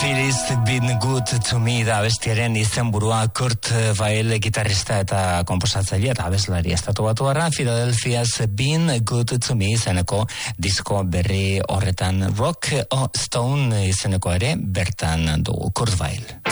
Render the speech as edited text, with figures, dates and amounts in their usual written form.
Phyllis Been Good to Me da bestiaren izenburua. Kurt Weill gitarrista eta konposatzaile eta abeslari estatubatuarra. Philadelphia's Been Good to Me izeneko disko berri horretan Rock o Stone izeneko ere bertan dugu Kurt Weill.